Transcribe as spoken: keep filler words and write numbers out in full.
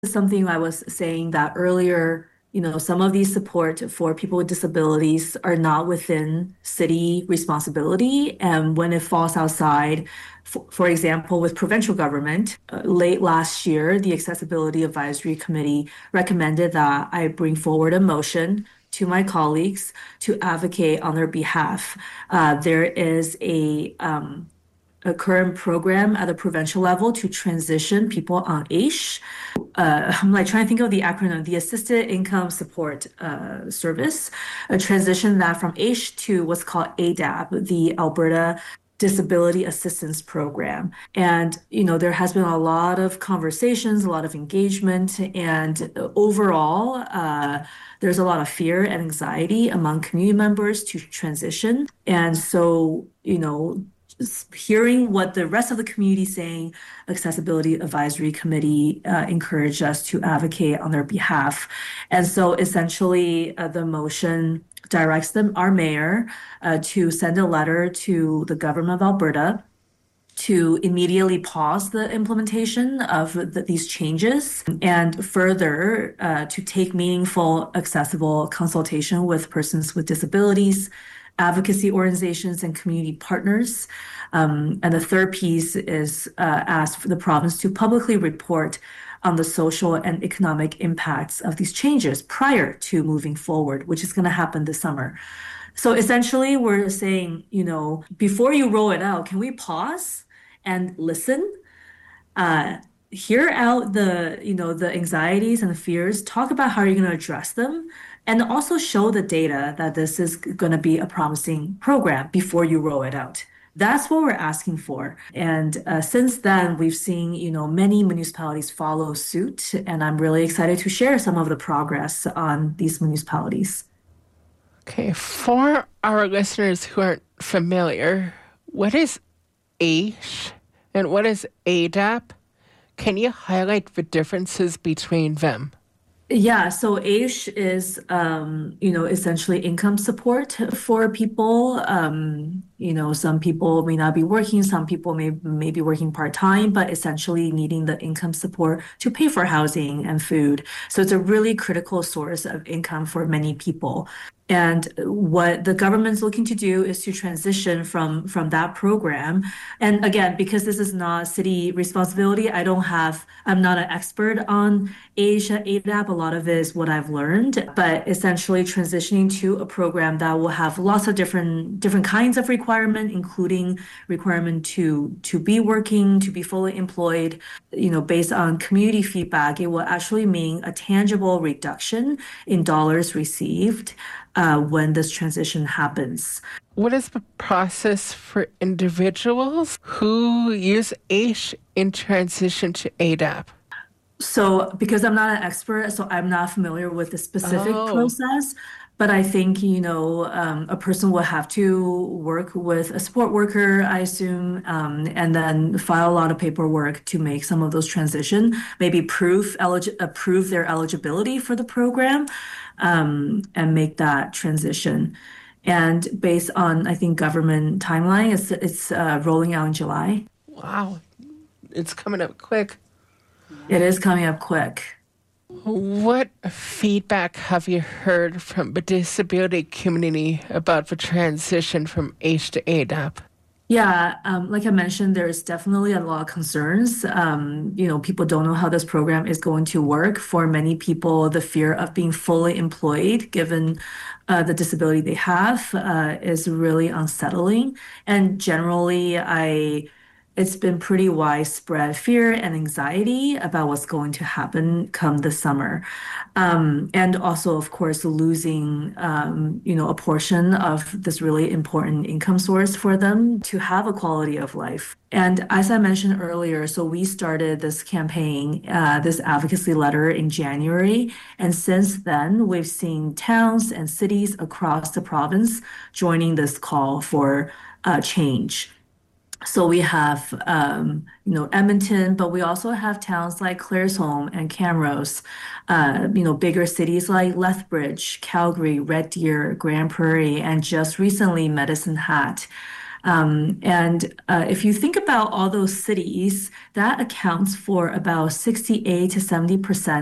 Something I was saying that earlier, you know, some of these support for people with disabilities are not within city responsibility. And when it falls outside, for, for example, with provincial government, uh, late last year, the Accessibility Advisory Committee recommended that I bring forward a motion to my colleagues to advocate on their behalf. Uh, there is a um, a current program at the provincial level to transition people on A S H. Uh, I'm like trying to think of the acronym, the Assisted Income Support uh, Service, a transition that from A S H to what's called A D A P, the Alberta Disability Assistance Program. And, you know, there has been a lot of conversations, a lot of engagement, and overall, uh, there's a lot of fear and anxiety among community members to transition. And so, you know, hearing what the rest of the community is saying, Accessibility Advisory Committee uh, encouraged us to advocate on their behalf. And so essentially, uh, the motion directs them, our mayor, uh, to send a letter to the government of Alberta to immediately pause the implementation of the, these changes and further uh, to take meaningful, accessible consultation with persons with disabilities, advocacy organizations, and community partners. Um, and the third piece is uh, ask for the province to publicly report on the social and economic impacts of these changes prior to moving forward, which is going to happen this summer. So essentially, we're saying, you know, before you roll it out, can we pause and listen? Uh, hear out the, you know, the anxieties and the fears, talk about how you're going to address them, and also show the data that this is going to be a promising program before you roll it out. That's what we're asking for. And uh, since then, we've seen, you know, many municipalities follow suit, and I'm really excited to share some of the progress on these municipalities. Okay, for our listeners who aren't familiar, what is A S H and what is A D A P? Can you highlight the differences between them? Yeah, so A S H is, um, you know, essentially income support for people. Um, you know, some people may not be working, some people may, may be working part-time, but essentially needing the income support to pay for housing and food. So it's a really critical source of income for many people. And what the government's looking to do is to transition from, from that program. And again, because this is not city responsibility, I don't have, I'm not an expert on A S H, A D A P. A lot of it is what I've learned, but essentially transitioning to a program that will have lots of different, different kinds of requirement, including requirement to, to be working, to be fully employed, you know, based on community feedback. It will actually mean a tangible reduction in dollars received Uh, when this transition happens. What is the process for individuals who use A S H in transition to A D A P? So, because I'm not an expert, so I'm not familiar with the specific Oh. process, but I think, you know, um, a person will have to work with a support worker, I assume, um, and then file a lot of paperwork to make some of those transition, maybe prove, elig- uh, prove their eligibility for the program, um, and make that transition. And based on, I think, government timeline, it's, it's uh, rolling out in July. Wow, it's coming up quick. It is coming up quick. What feedback have you heard from the disability community about the transition from A S H to A D A P? Yeah, um, like I mentioned, there's definitely a lot of concerns. Um, you know, people don't know how this program is going to work. For many people, the fear of being fully employed, given uh, the disability they have, uh, is really unsettling. And generally, I it's been pretty widespread fear and anxiety about what's going to happen come the summer. Um, and also, of course, losing, um, you know, a portion of this really important income source for them to have a quality of life. And as I mentioned earlier, so we started this campaign, uh, this advocacy letter in January. And since then, we've seen towns and cities across the province joining this call for uh, change. So we have, um, you know, Edmonton, but we also have towns like Claresholm and Camrose, uh, you know, bigger cities like Lethbridge, Calgary, Red Deer, Grand Prairie, and just recently Medicine Hat. Um, and uh, if you think about all those cities, that accounts for about sixty-eight to seventy percent